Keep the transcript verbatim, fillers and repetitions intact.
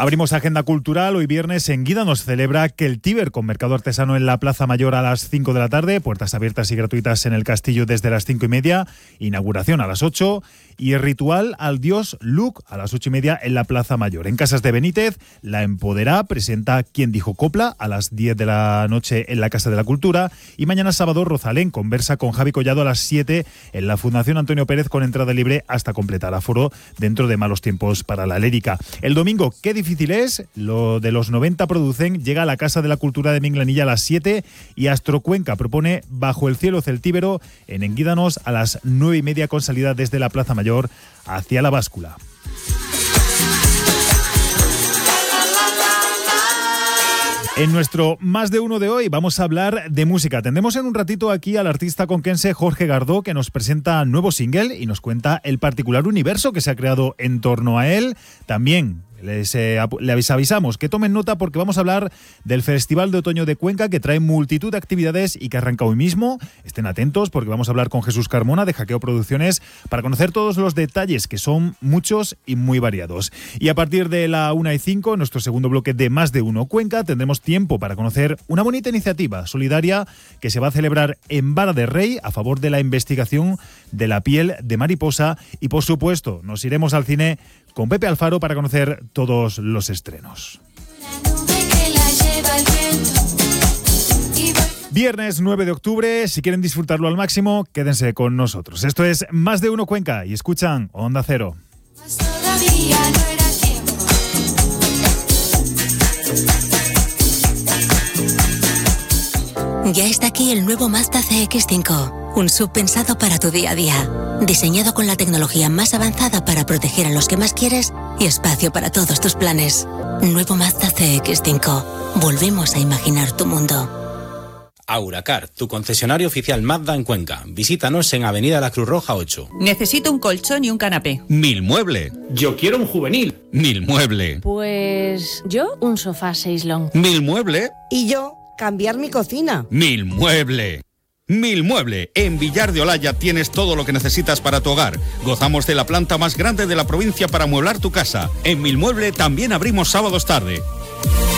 Abrimos agenda cultural. Hoy viernes en Guida nos celebra que el Tíber, con mercado artesano en la Plaza Mayor a las cinco de la tarde, puertas abiertas y gratuitas en el castillo desde las cinco y media, inauguración a las ocho y el ritual al dios Luc a las ocho y media en la Plaza Mayor. En Casas de Benítez, La Empoderá presenta Quien dijo copla a las diez de la noche en la Casa de la Cultura y mañana sábado Rosalén conversa con Javi Collado a las siete en la Fundación Antonio Pérez con entrada libre hasta completar aforo dentro de malos tiempos para la lírica. El domingo, qué difícil es, lo de los noventa producen, llega a la Casa de la Cultura de Minglanilla a las siete y Astrocuenca propone Bajo el cielo celtíbero en Enguídanos a las nueve y media con salida desde la Plaza Mayor hacia la báscula. En nuestro Más de Uno de hoy vamos a hablar de música. Tendremos en un ratito aquí al artista conquense Jorge Gardó, que nos presenta nuevo single y nos cuenta el particular universo que se ha creado en torno a él. También Les, eh, les avisamos que tomen nota porque vamos a hablar del Festival de Otoño de Cuenca, que trae multitud de actividades y que arranca hoy mismo. Estén atentos porque vamos a hablar con Jesús Carmona de Hackeo Producciones para conocer todos los detalles, que son muchos y muy variados. Y a partir de la una y cinco, en nuestro segundo bloque de Más de Uno Cuenca, tendremos tiempo para conocer una bonita iniciativa solidaria que se va a celebrar en Vara de Rey a favor de la investigación de la piel de mariposa. Y por supuesto, nos iremos al cine con Pepe Alfaro para conocer todos los estrenos. Viernes nueve de octubre, si quieren disfrutarlo al máximo, quédense con nosotros. Esto es Más de Uno Cuenca y escuchan Onda Cero. Ya está aquí el nuevo Mazda C X cinco. Un S U V pensado para tu día a día. Diseñado con la tecnología más avanzada para proteger a los que más quieres y espacio para todos tus planes. Nuevo Mazda C X cinco. Volvemos a imaginar tu mundo. Auracar, tu concesionario oficial Mazda en Cuenca. Visítanos en Avenida La Cruz Roja ocho. Necesito un colchón y un canapé. Milmueble. Yo quiero un juvenil. Milmueble. Pues yo un sofá seislong. Milmueble. Y yo cambiar mi cocina. Milmueble. Milmueble. En Villar de Olaya tienes todo lo que necesitas para tu hogar. Gozamos de la planta más grande de la provincia para amueblar tu casa. En Milmueble también abrimos sábados tarde.